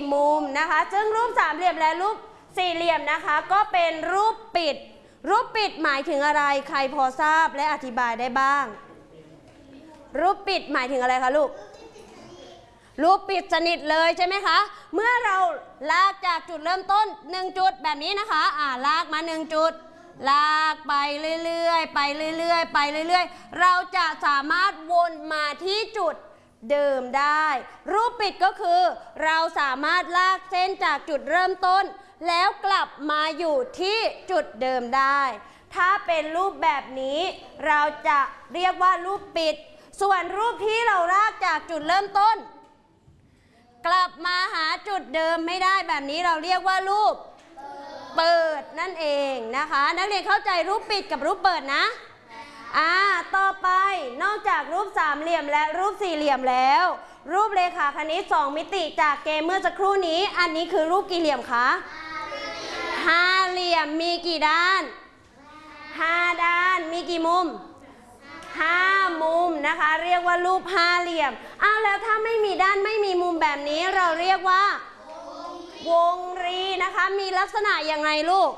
มุมนะคะซึ่งรูปสามเหลี่ยมและรูปสี่เหลี่ยมนะคะก็เป็นรูปปิดรูปปิดหมายถึงอะไรใครพอทราบและอธิบายได้บ้างรูปปิดหมายถึงอะไรคะลูกรูปปิดสนิทเลยใช่ไหมคะเมื่อเราลากจากจุดเริ่มต้น1จุดแบบนี้นะคะลากมา1จุดลากไปเรื่อยๆไปเรื่อยๆไปเรื่อยๆเราจะสามารถวนมาที่จุดเดิมได้รูปปิดก็คือเราสามารถลากเส้นจากจุดเริ่มต้นแล้วกลับมาอยู่ที่จุดเดิมได้ถ้าเป็นรูปแบบนี้เราจะเรียกว่ารูปปิดส่วนรูปที่เราลากจากจุดเริ่มต้นกลับมาหาจุดเดิมไม่ได้แบบนี้เราเรียกว่ารูปเปิดนั่นเองนะคะนักเรียนเข้าใจรูปปิดกับรูปเปิดนะต่อไปนอกจากรูปสามเหลี่ยมและรูปสี่เหลี่ยมแล้วรูปเรขาคณิต2มิติจากเกมเมื่อสักครู่นี้อันนี้คือรูปกี่เหลี่ยมคะ5เหลี่ยมมีกี่ด้าน5ด้านมีกี่มุม5มุมนะคะเรียกว่ารูป5เหลี่ยมแล้วถ้าไม่มีด้านไม่มีมุมแบบนี้เราเรียกว่าวงรีนะคะมีลักษณะยังไงลูก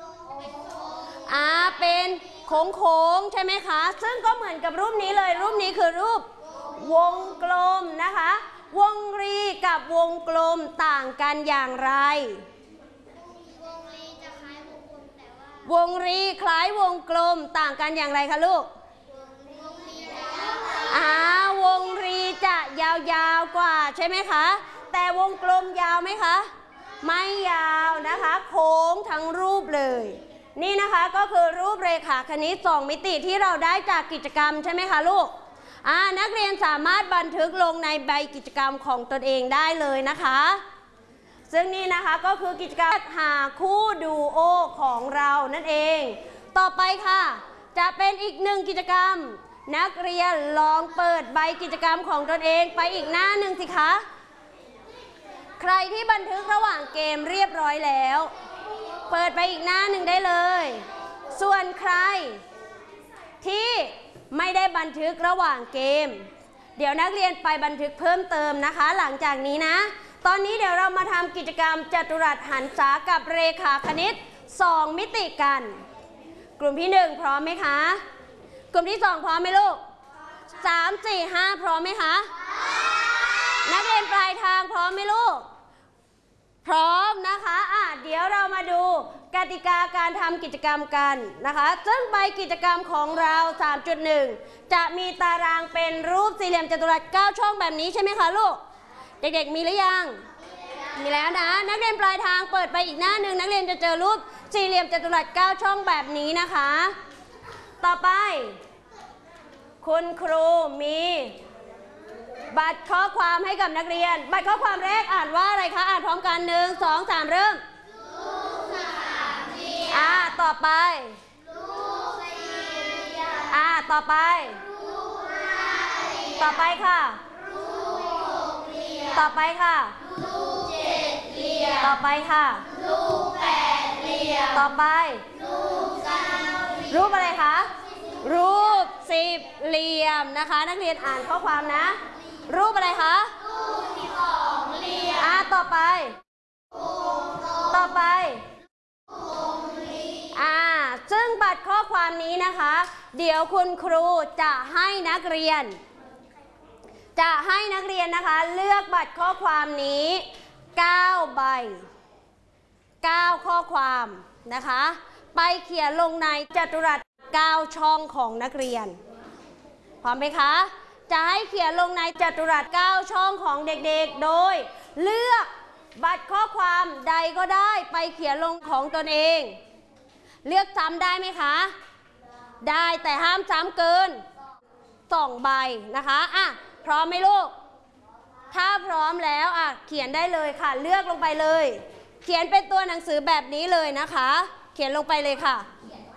เป็นโค้งๆใช่ไหมคะซึ่งก็เหมือนกับรูปนี้เลยรูปนี้คือรูปวงกลมนะคะวงรีกับวงกลมต่างกันอย่างไรวงรีคล้ายวงกลมต่างกันอย่างไรคะลูกวงรีจะยาวๆกว่าใช่ไหมคะแต่วงกลมยาวไหมคะไม่ยาวนะคะโค้งทั้งรูปเลยนี่นะคะก็คือรูปเรขาคณิต2มิติที่เราได้จากกิจกรรมใช่ไหมคะลูกนักเรียนสามารถบันทึกลงในใบกิจกรรมของตนเองได้เลยนะคะซึ่งนี่นะคะก็คือกิจกรรมหาคู่ดูโอของเรานั่นเองต่อไปค่ะจะเป็นอีก1กิจกรรมนักเรียนลองเปิดใบกิจกรรมของตนเองไปอีกหน้าหนึ่งสิคะใครที่บันทึกระหว่างเกมเรียบร้อยแล้วเปิดไปอีกหน้าหนึ่งได้เลยส่วนใครที่ไม่ได้บันทึกระหว่างเกมเดี๋ยวนักเรียนไปบันทึกเพิ่มเติมนะคะหลังจากนี้นะตอนนี้เดี๋ยวเรามาทำกิจกรรมจัตุรัสหันษากับเรขาคณิต2มิติกันกลุ่มที่1พร้อมไหมคะกลุ่มที่2พร้อมไหมลูก3 4 5พร้อมไหมคะนักเรียนปลายทางพร้อมไหมลูกพร้อมนะคะเดี๋ยวเรามาดูกติกาการทำกิจกรรมกันนะคะซึ่งใบกิจกรรมของเรา 3.1 จะมีตารางเป็นรูปสี่เหลี่ยมจัตุรัส9ช่องแบบนี้ใช่ไหมคะลูกเด็กๆมีหรือยังมีแล้วนะนักเรียนปลายทางเปิดไปอีกหน้าหนึ่งนักเรียนจะเจอรูปสี่เหลี่ยมจัตุรัส9ช่องแบบนี้นะคะต่อไปคุณครูมีบัตรข้อความให้กับนักเรียนบัตรข้อความแรกอ่านว่าอะไรคะอ่านพร้อมกัน1 2 3เริ่มต่อไปต่อไปค่ะต่อไปค่ะต่อไปค่ะต่อไปรูปอะไรคะรูป10เหลี่ยมนะคะนักเรียนอ่านข้อความนะรูปอะไรคะรูป12เหลี่ยมต่อไปซึ่งบัตรข้อความนี้นะคะเดี๋ยวคุณครูจะให้นักเรียนนะคะเลือกบัตรข้อความนี้9ใบ9ข้อความนะคะไปเขียนลงในจัตุรัส9ช่องของนักเรียนพร้อมไหมคะจะให้เขียนลงในจัตุรัส9ช่องของเด็กๆโดยเลือกบัตรข้อความใดก็ได้ไปเขียนลงของตนเองเลือกซ้ำได้ไหมคะได้แต่ห้ามซ้ำเกิน2ใบนะคะพร้อมไหมลูกถ้าพร้อมแล้วเขียนได้เลยค่ะเลือกลงไปเลยเขียนเป็นตัวหนังสือแบบนี้เลยนะคะเขียนลงไปเลยค่ะ